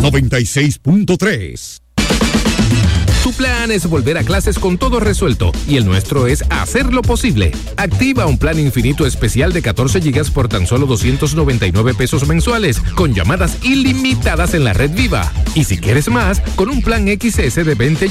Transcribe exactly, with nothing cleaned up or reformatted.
noventa y seis punto tres. Tu plan es volver a clases con todo resuelto y el nuestro es hacerlo posible. Activa un plan infinito especial de catorce gigas por tan solo doscientos noventa y nueve pesos mensuales con llamadas ilimitadas en la red Viva. Y si quieres más, con un plan X S de veinte